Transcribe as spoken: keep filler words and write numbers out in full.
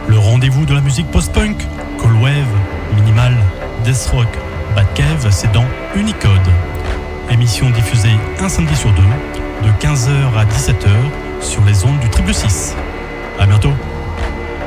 Le rendez-vous de la musique post-punk, cold wave, minimal, death rock, bad cave, c'est dans Unicode. Émission diffusée un samedi sur deux, de quinze heures à dix-sept heures, sur les ondes du Triple six. À bientôt.